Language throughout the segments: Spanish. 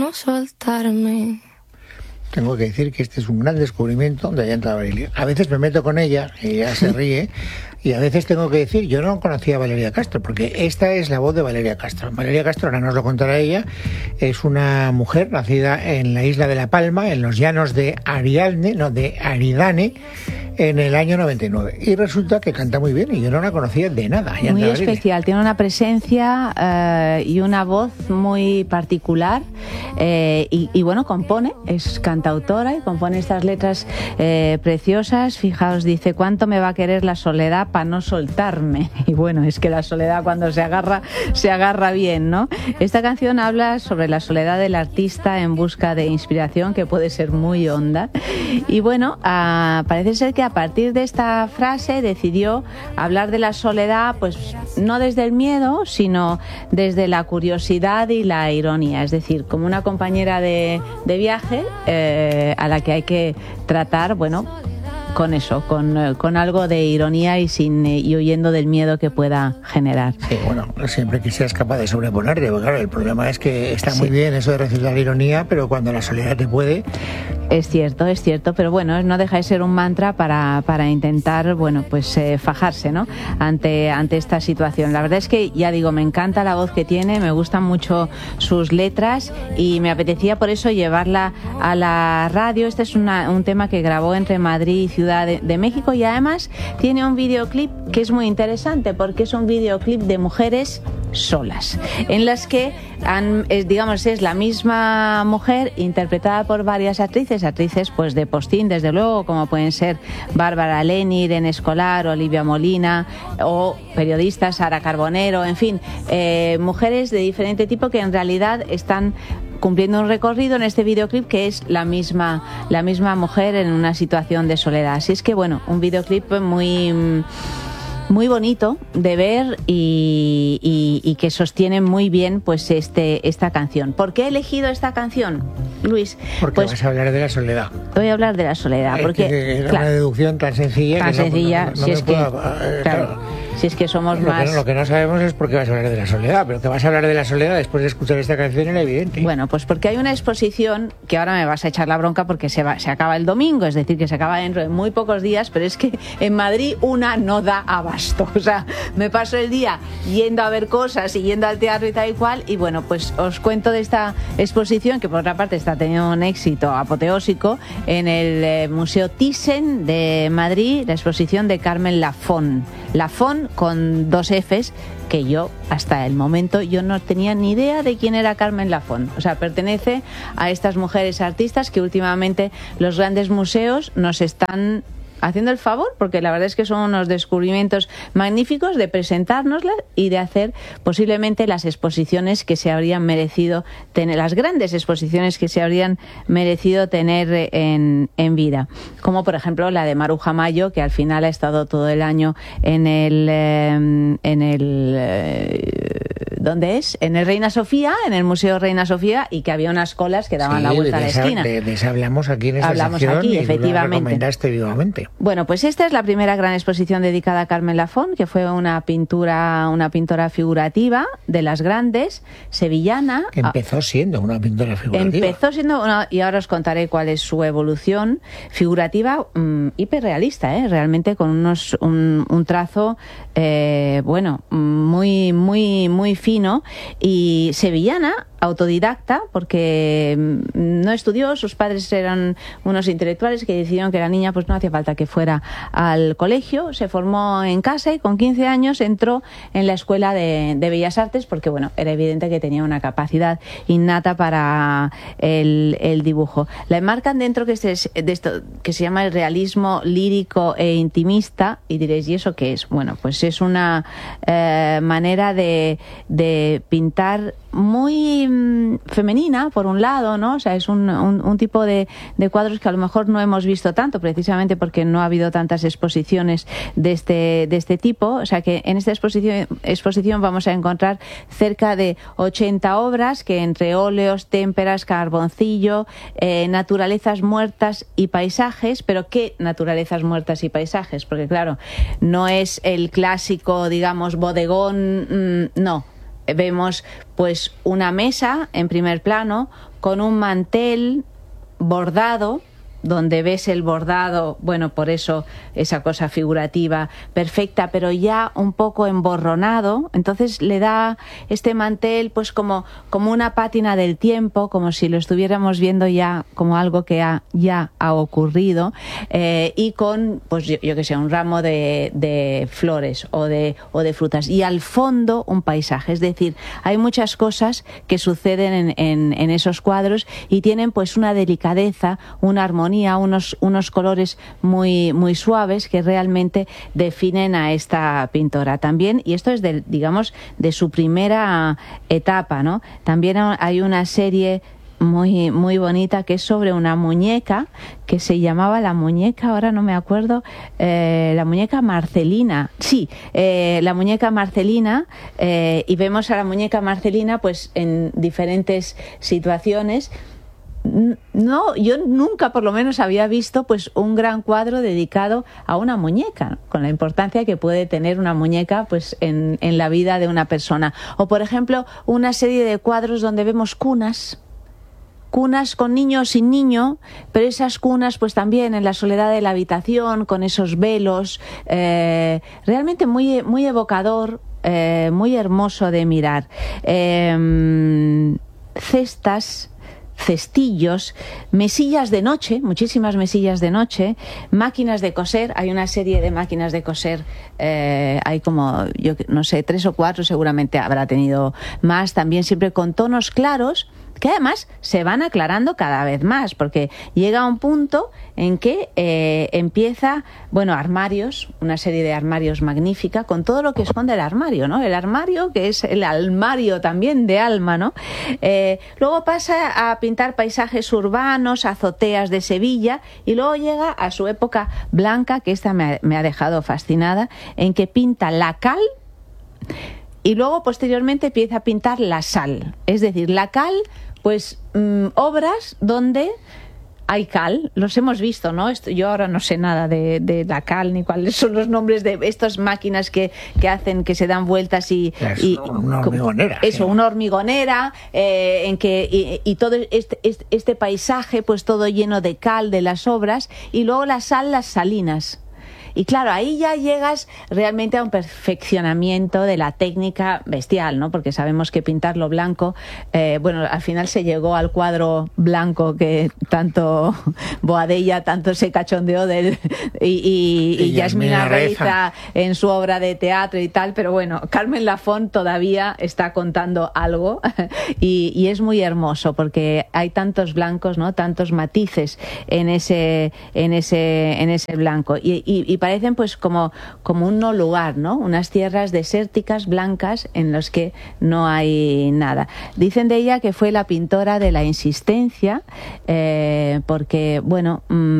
no soltarme. Tengo que decir que este es un gran descubrimiento de Ayanta Abril. A veces me meto con ella y ella se ríe, y a veces tengo que decir, yo no conocía a Valeria Castro, porque esta es la voz de Valeria Castro. Valeria Castro, ahora nos lo contará ella, es una mujer nacida en la isla de La Palma, en los llanos de Aridane, en el año 99. Y resulta que canta muy bien, y yo no la conocía de nada. Ayanta Muy Abril. especial, tiene una presencia y una voz muy particular, y bueno, compone, es cantautora y compone estas letras preciosas. Fijaos, dice: ¿cuánto me va a querer la soledad para no soltarme? Y bueno, es que la soledad cuando se agarra bien, ¿no? Esta canción habla sobre la soledad del artista en busca de inspiración, que puede ser muy honda. Y bueno, parece ser que a partir de esta frase decidió hablar de la soledad, pues no desde el miedo, sino desde la curiosidad y la ironía, es decir, como una compañera de viaje a la que hay que tratar, bueno, con eso, con algo de ironía y huyendo del miedo que pueda generar. Sí, bueno, siempre que seas capaz de sobreponerte, porque claro, el problema es que está muy bien eso de recibir ironía, pero cuando la soledad te puede... Es cierto, pero bueno, no deja de ser un mantra para intentar, bueno, pues fajarse, ¿no? Ante esta situación. La verdad es que, ya digo, me encanta la voz que tiene, me gustan mucho sus letras y me apetecía por eso llevarla a la radio. Este es un tema que grabó entre Madrid y Ciudad de México, y además tiene un videoclip que es muy interesante, porque es un videoclip de mujeres solas, en las que es la misma mujer interpretada por varias actrices pues de postín, desde luego, como pueden ser Bárbara Leni, Irene Escolar, Olivia Molina, o periodistas, Sara Carbonero, en fin, mujeres de diferente tipo que en realidad están cumpliendo un recorrido en este videoclip, que es la misma mujer en una situación de soledad. Así es que bueno, un videoclip muy bonito de ver y que sostiene muy bien pues esta canción. ¿Por qué he elegido esta canción, Luis? Porque pues vas a hablar de la soledad. Voy a hablar de la soledad, porque era una deducción tan sencilla. Tan sencilla, no si es que somos más... Lo que no sabemos es por qué vas a hablar de la soledad, pero que vas a hablar de la soledad después de escuchar esta canción era evidente. Bueno, pues porque hay una exposición que ahora me vas a echar la bronca porque se acaba el domingo, es decir, que se acaba dentro de muy pocos días, pero es que en Madrid una no da abasto. O sea, me paso el día yendo a ver cosas y yendo al teatro y tal y cual, y bueno, pues os cuento de esta exposición, que por otra parte está teniendo un éxito apoteósico en el Museo Thyssen de Madrid, la exposición de Carmen Lafón con 2 Fs, que yo hasta el momento yo no tenía ni idea de quién era Carmen Lafón. O sea, pertenece a estas mujeres artistas que últimamente los grandes museos nos están haciendo el favor, porque la verdad es que son unos descubrimientos magníficos, de presentárnoslas y de hacer posiblemente las exposiciones que se habrían merecido tener, las grandes exposiciones que se habrían merecido tener en vida, como por ejemplo la de Maruja Mayo, que al final ha estado todo el año en el ¿dónde es? En el Reina Sofía, en el Museo Reina Sofía, y que había unas colas que daban la vuelta a la esquina. De eso hablamos aquí en esta sección, y efectivamente. tú la recomendaste vivamente. Bueno, pues esta es la primera gran exposición dedicada a Carmen Lafón, que fue una pintora figurativa de las grandes, sevillana. Que empezó siendo una pintora figurativa. Y ahora os contaré cuál es su evolución figurativa, hiperrealista, realmente con un trazo, muy, muy, muy fino, y sevillana, autodidacta, porque no estudió, sus padres eran unos intelectuales que decidieron que la niña pues no hacía falta que fuera al colegio, se formó en casa y con 15 años entró en la Escuela de Bellas Artes, porque bueno, era evidente que tenía una capacidad innata para el dibujo. La enmarcan dentro de esto que se llama el realismo lírico e intimista, y diréis, ¿y eso qué es? Bueno, pues es una manera de pintar muy femenina, por un lado, ¿no? O sea, es un tipo de cuadros que a lo mejor no hemos visto tanto, precisamente porque no ha habido tantas exposiciones de este tipo. O sea, que en esta exposición vamos a encontrar cerca de 80 obras, que entre óleos, témperas, carboncillo, naturalezas muertas y paisajes. Pero ¿qué naturalezas muertas y paisajes? Porque claro, no es el clásico, digamos, bodegón, no. Vemos pues una mesa en primer plano con un mantel bordado, donde ves el bordado, bueno, por eso esa cosa figurativa perfecta, pero ya un poco emborronado. Entonces le da este mantel pues como una pátina del tiempo, como si lo estuviéramos viendo ya como algo que ya ha ocurrido, y con, pues yo que sé, un ramo de flores o de frutas, y al fondo un paisaje. Es decir, hay muchas cosas que suceden en esos cuadros y tienen pues una delicadeza, una armonía, unos colores muy, muy suaves que realmente definen a esta pintora también. Y esto es digamos, de su primera etapa, ¿no? También hay una serie muy, muy bonita que es sobre una muñeca que se llamaba la muñeca, ahora no me acuerdo, la muñeca Marcelina. Sí, la muñeca Marcelina, y vemos a la muñeca Marcelina pues en diferentes situaciones. No, yo nunca por lo menos había visto pues un gran cuadro dedicado a una muñeca, con la importancia que puede tener una muñeca pues en la vida de una persona. O por ejemplo, una serie de cuadros donde vemos cunas con niño o sin niño, pero esas cunas pues también en la soledad de la habitación, con esos velos, realmente muy, muy evocador, muy hermoso de mirar. Cestillos, mesillas de noche, muchísimas mesillas de noche, máquinas de coser. Hay una serie de máquinas de coser, hay como, yo no sé, 3 o 4, seguramente habrá tenido más, también siempre con tonos claros, que además se van aclarando cada vez más, porque llega un punto en que empieza, bueno, armarios, una serie de armarios magnífica, con todo lo que esconde el armario, ¿no? El armario, que es el almario también de alma, ¿no? Luego pasa a pintar paisajes urbanos, azoteas de Sevilla, y luego llega a su época blanca, que esta me ha dejado fascinada, en que pinta la cal, y luego posteriormente empieza a pintar la sal. Es decir, la cal, pues obras donde hay cal, los hemos visto, ¿no? Yo ahora no sé nada de la cal ni cuáles son los nombres de estas máquinas que hacen, que se dan vueltas y una hormigonera. Eso, sí. Una hormigonera, en que y todo este paisaje, pues todo lleno de cal de las obras, y luego la sal, las salinas. Y claro, ahí ya llegas realmente a un perfeccionamiento de la técnica bestial, ¿no? Porque sabemos que pintarlo blanco, bueno, al final se llegó al cuadro blanco que tanto Boadella, tanto se cachondeó y Yasmina Reiza en su obra de teatro y tal, pero bueno, Carmen Lafón todavía está contando algo y es muy hermoso porque hay tantos blancos, ¿no? Tantos matices en ese blanco y parecen pues como un no lugar, ¿no? Unas tierras desérticas, blancas, en las que no hay nada. Dicen de ella que fue la pintora de la insistencia, porque, bueno,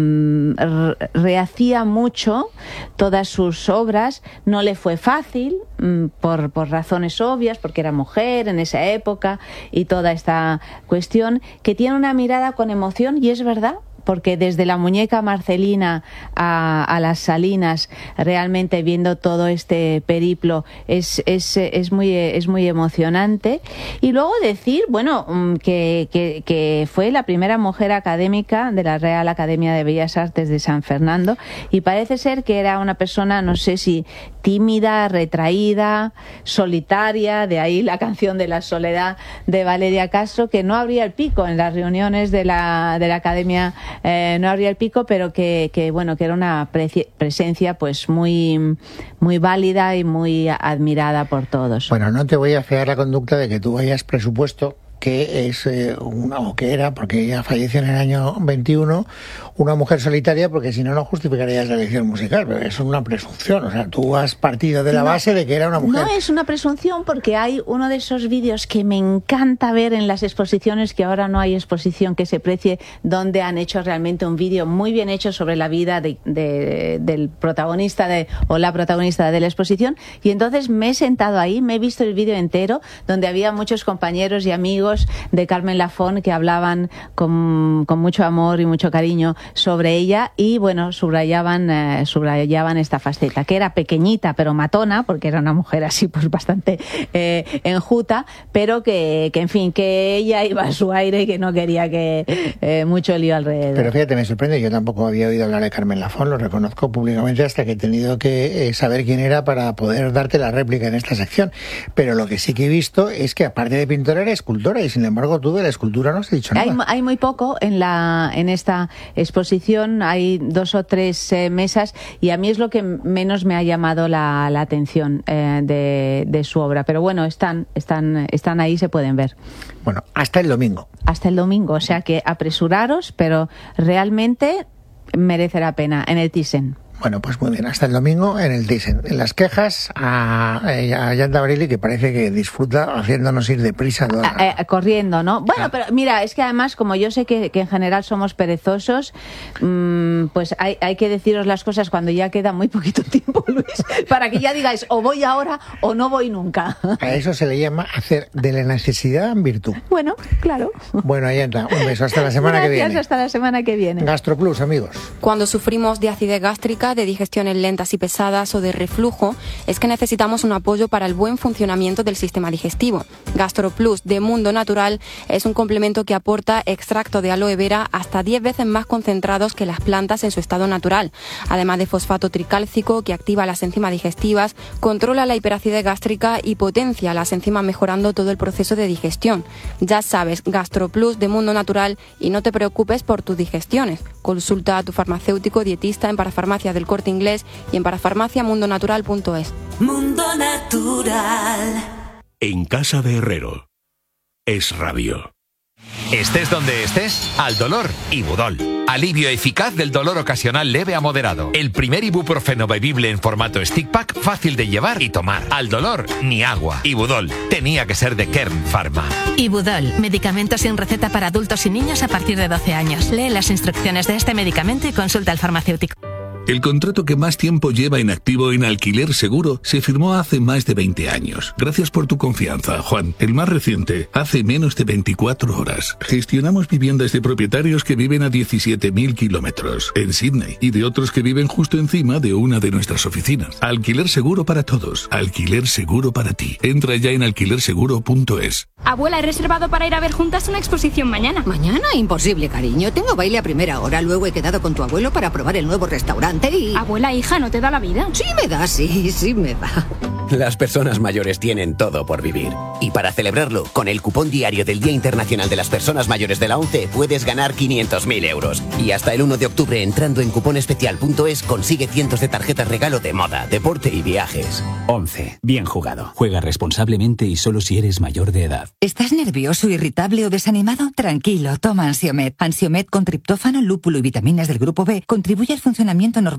rehacía mucho todas sus obras. No le fue fácil, por razones obvias, porque era mujer en esa época y toda esta cuestión, que tiene una mirada con emoción, y es verdad, porque desde la muñeca Marcelina a las Salinas, realmente viendo todo este periplo es muy emocionante. Y luego decir, bueno, que fue la primera mujer académica de la Real Academia de Bellas Artes de San Fernando, y parece ser que era una persona, no sé si tímida, retraída, solitaria, de ahí la canción de la soledad de Valeria Castro, que no abría el pico en las reuniones de la Academia. No abría el pico, pero que era una presencia pues muy, muy válida y muy admirada por todos. Bueno, no te voy a fiar la conducta de que tú hayas presupuesto que es o que era, porque ella falleció en el año 21, una mujer solitaria, porque si no, no justificarías la elección musical, pero eso es una presunción. O sea, tú has partido de la base de que era una mujer. No es una presunción, porque hay uno de esos vídeos que me encanta ver en las exposiciones, que ahora no hay exposición que se precie, donde han hecho realmente un vídeo muy bien hecho sobre la vida del protagonista o la protagonista de la exposición, y entonces me he sentado ahí, me he visto el vídeo entero, donde había muchos compañeros y amigos amigos de Carmen Lafón que hablaban con mucho amor y mucho cariño sobre ella y, bueno, subrayaban esta faceta, que era pequeñita pero matona, porque era una mujer así pues bastante enjuta, pero que en fin, que ella iba a su aire y que no quería que mucho lío alrededor. Pero fíjate, me sorprende, yo tampoco había oído hablar de Carmen Lafón, lo reconozco públicamente hasta que he tenido que saber quién era para poder darte la réplica en esta sección. Pero lo que sí que he visto es que aparte de pintora era escultora y sin embargo tú de la escultura no has dicho nada. Hay muy poco en esta exposición, hay 2 o 3 mesas y a mí es lo que menos me ha llamado la atención de su obra. Pero bueno, están ahí, se pueden ver. Bueno, hasta el domingo. Hasta el domingo, o sea que apresuraros, pero realmente merece la pena en el Thyssen. Bueno, pues muy bien, hasta el domingo en el Thyssen. En las quejas a Yanta Bareilly, que parece que disfruta haciéndonos ir deprisa. Corriendo, ¿no? Bueno, pero mira, es que además, como yo sé que en general somos perezosos, pues hay que deciros las cosas cuando ya queda muy poquito tiempo, Luis, para que ya digáis o voy ahora o no voy nunca. A eso se le llama hacer de la necesidad virtud. Bueno, claro. Bueno, Yanta, un beso, hasta la semana que viene. Gracias, hasta la semana que viene. GastroPlus, amigos. Cuando sufrimos de acidez gástrica, de digestiones lentas y pesadas o de reflujo, es que necesitamos un apoyo para el buen funcionamiento del sistema digestivo. GastroPlus de Mundo Natural es un complemento que aporta extracto de aloe vera hasta 10 veces más concentrados que las plantas en su estado natural, además de fosfato tricálcico que activa las enzimas digestivas, controla la hiperacidez gástrica y potencia las enzimas mejorando todo el proceso de digestión. Ya sabes, GastroPlus de Mundo Natural y no te preocupes por tus digestiones. Consulta a tu farmacéutico dietista en Parafarmacia del Corte Inglés y en parafarmaciamundonatural.es. Mundo Natural. En casa de Herrero. Es rabio. Estés donde estés, al dolor, Ibudol. Alivio eficaz del dolor ocasional leve a moderado. El primer ibuprofeno bebible en formato stick pack, fácil de llevar y tomar. Al dolor, ni agua. Ibudol. Tenía que ser de Kern Pharma. Ibudol, medicamento sin receta para adultos y niños a partir de 12 años. Lee las instrucciones de este medicamento y consulta al farmacéutico. El contrato que más tiempo lleva en activo en Alquiler Seguro se firmó hace más de 20 años. Gracias por tu confianza, Juan. El más reciente, hace menos de 24 horas. Gestionamos viviendas de propietarios que viven a 17.000 kilómetros en Sydney y de otros que viven justo encima de una de nuestras oficinas. Alquiler Seguro para todos. Alquiler Seguro para ti. Entra ya en alquilerseguro.es. Abuela, he reservado para ir a ver juntas una exposición mañana. ¿Mañana? Imposible, cariño. Tengo baile a primera hora. Luego he quedado con tu abuelo para probar el nuevo restaurante y... Abuela, hija, ¿no te da la vida? Sí me da, sí me da. Las personas mayores tienen todo por vivir. Y para celebrarlo, con el cupón diario del Día Internacional de las Personas Mayores de la ONCE puedes ganar 500.000 euros. Y hasta el 1 de octubre, entrando en cuponespecial.es, consigue cientos de tarjetas regalo de moda, deporte y viajes. ONCE. Bien jugado. Juega responsablemente y solo si eres mayor de edad. ¿Estás nervioso, irritable o desanimado? Tranquilo, toma Ansiomed. Ansiomed con triptófano, lúpulo y vitaminas del grupo B contribuye al funcionamiento normal